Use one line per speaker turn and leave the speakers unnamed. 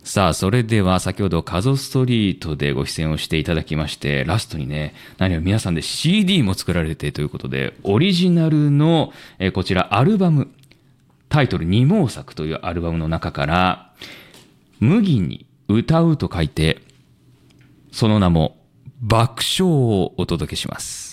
さあ、それでは先ほどカゾストリートでご出演をしていただきまして、ラストにね、何を皆さんで CD も作られてということで、オリジナルの、こちらアルバム、タイトル二毛作というアルバムの中から、麦に歌うと書いて、その名も爆笑をお届けします。